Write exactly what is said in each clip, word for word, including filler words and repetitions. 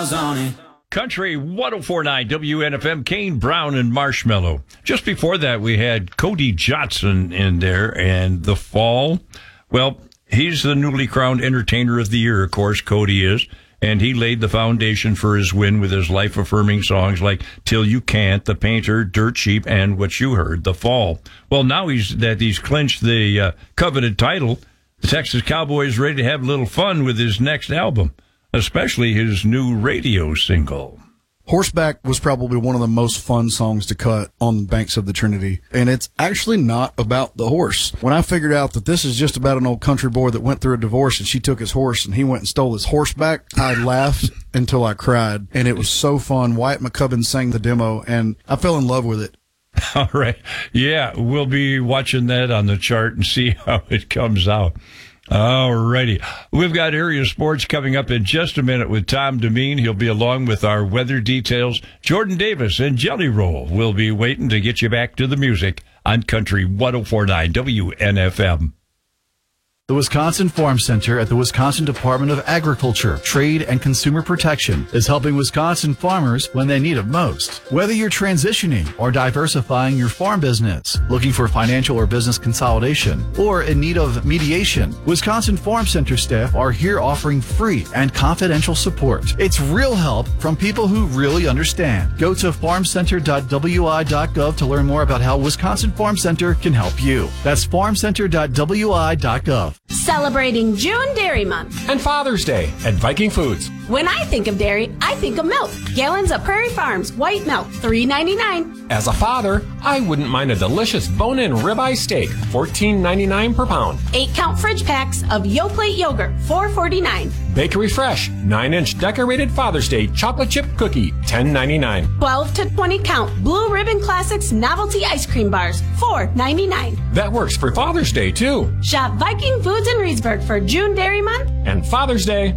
stars on it. Country one oh four point nine W N F M, Kane Brown and Marshmallow. Just before that, we had Cody Johnson in there and The Fall. Well, he's the newly crowned Entertainer of the Year, of course, Cody is. And he laid the foundation for his win with his life-affirming songs like Till You Can't, The Painter, Dirt Cheap, and what you heard, The Fall. Well, now he's that he's clinched the uh, coveted title, the Texas Cowboy is ready to have a little fun with his next album, especially his new radio single. Horseback was probably one of the most fun songs to cut on the banks of the Trinity, and it's actually not about the horse. When I figured out that this is just about an old country boy that went through a divorce and she took his horse and he went and stole his horseback, I laughed until I cried, and it was so fun. Wyatt McCubbin sang the demo, and I fell in love with it. All right. Yeah, we'll be watching that on the chart and see how it comes out. All righty. We've got area sports coming up in just a minute with Tom Demeen. He'll be along with our weather details. Jordan Davis and Jelly Roll will be waiting to get you back to the music on Country one oh four point nine W N F M. The Wisconsin Farm Center at the Wisconsin Department of Agriculture, Trade, and Consumer Protection is helping Wisconsin farmers when they need it most. Whether you're transitioning or diversifying your farm business, looking for financial or business consolidation, or in need of mediation, Wisconsin Farm Center staff are here offering free and confidential support. It's real help from people who really understand. Go to farm center dot w i dot gov to learn more about how Wisconsin Farm Center can help you. That's farm center dot w i dot gov. Celebrating June Dairy Month and Father's Day at Viking Foods. When I think of dairy, I think of milk. Gallons of Prairie Farms white milk, three ninety-nine. As a father, I wouldn't mind a delicious bone-in ribeye steak, fourteen ninety-nine per pound. Eight count fridge packs of Yoplait yogurt, four forty-nine. Bakery Fresh, nine inch decorated Father's Day chocolate chip cookie, ten ninety-nine. twelve to twenty count Blue Ribbon Classics novelty ice cream bars, four ninety-nine. That works for Father's Day, too. Shop Viking Foods in Reedsburg for June Dairy Month and Father's Day.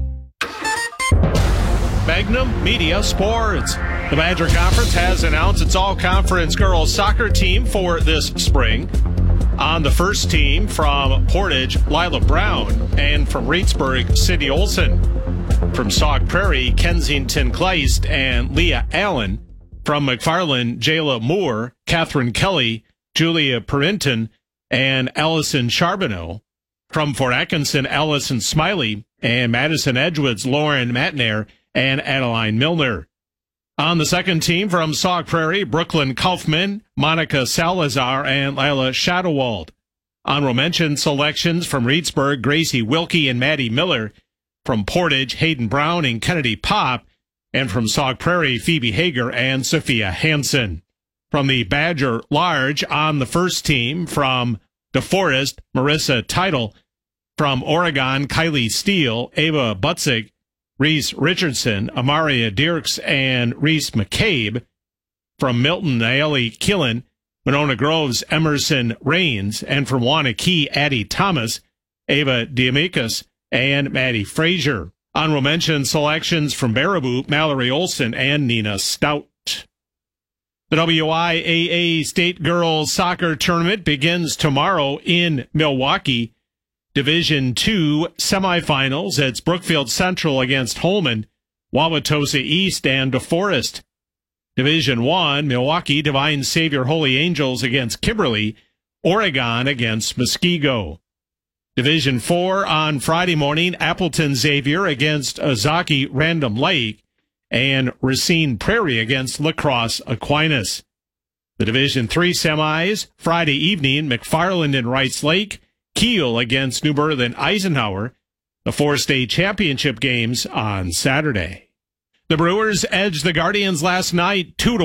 Magnum Media Sports. The Badger Conference has announced its all-conference girls soccer team for this spring. On the first team from Portage, Lila Brown, and from Reedsburg, Cindy Olson. From Sauk Prairie, Kensington Kleist and Leah Allen. From McFarland, Jayla Moore, Catherine Kelly, Julia Perinton, and Allison Charbonneau. From Fort Atkinson, Allison Smiley, and Madison Edgewood's Lauren Matnair and Adeline Milner. On the second team from Sauk Prairie, Brooklyn Kaufman, Monica Salazar, and Lila Shadowald. Honorable mention selections from Reedsburg, Gracie Wilkie and Maddie Miller. From Portage, Hayden Brown and Kennedy Pop. And from Sauk Prairie, Phoebe Hager and Sophia Hansen. From the Badger Large on the first team from DeForest, Marissa Title. From Oregon, Kylie Steele, Ava Butzig, Reese Richardson, Amaria Dirks, and Reese McCabe. From Milton, Naeli Killen, Monona Groves, Emerson Rains, and from Wanakee, Addie Thomas, Ava Diamicus, and Maddie Frazier. Honorable mention selections from Baraboo, Mallory Olson, and Nina Stout. The W I A A State Girls Soccer Tournament begins tomorrow in Milwaukee. Division two semifinals. It's Brookfield Central against Holman, Wauwatosa East, and DeForest. Division one, Milwaukee Divine Savior Holy Angels against Kimberly, Oregon against Muskego. Division four on Friday morning, Appleton Xavier against Ozaki Random Lake, and Racine Prairie against La Crosse Aquinas. The Division three semis, Friday evening, McFarland and Rice Lake, Kiel against New Berlin Eisenhower. The four state championship games on Saturday. The Brewers edged the Guardians last night two to